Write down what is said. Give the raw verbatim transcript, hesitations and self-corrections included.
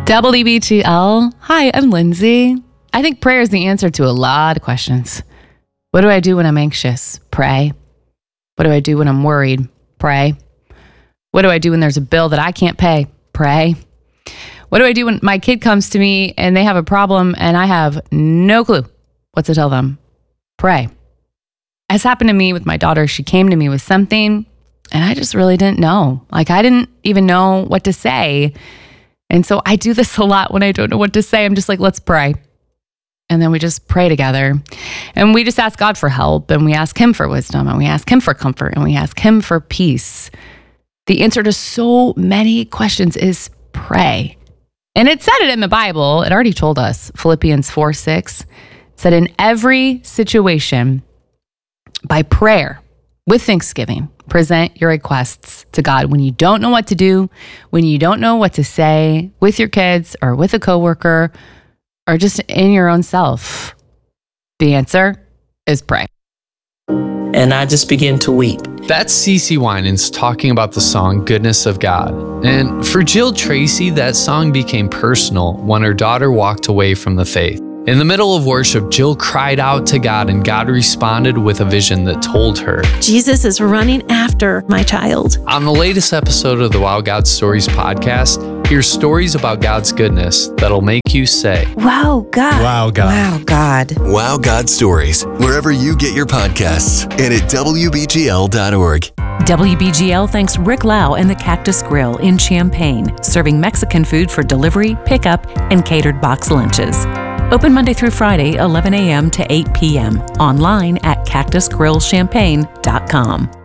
W B G L. Hi, I'm Lindsay. I think prayer is the answer to a lot of questions. What do I do when I'm anxious? Pray. What do I do when I'm worried? Pray. What do I do when there's a bill that I can't pay? Pray. What do I do when my kid comes to me and they have a problem and I have no clue what to tell them? Pray. As happened to me with my daughter, she came to me with something and I just really didn't know. Like I didn't even know what to say. And so I do this a lot when I don't know what to say. I'm just like, let's pray. And then we just pray together. And we just ask God for help. And we ask him for wisdom. And we ask him for comfort. And we ask him for peace. The answer to so many questions is pray. And it said it in the Bible. It already told us. Philippians four six said, in every situation, by prayer, with thanksgiving, present your requests to God. When you don't know what to do, when you don't know what to say with your kids or with a coworker or just in your own self, the answer is pray. And I just began to weep. That's CeCe Winans talking about the song Goodness of God. And for Jill Tracy, that song became personal when her daughter walked away from the faith. In the middle of worship, Jill cried out to God, and God responded with a vision that told her, Jesus is running after my child. On the latest episode of the Wow God Stories podcast, hear stories about God's goodness that'll make you say, Wow, God. Wow, God. Wow, God. Wow God Stories, wherever you get your podcasts and at W B G L dot org. W B G L thanks Rick Lau and the Cactus Grill in Champaign, serving Mexican food for delivery, pickup, and catered box lunches. Open Monday through Friday, eleven a.m. to eight p.m. Online at cactus grill champaign dot com.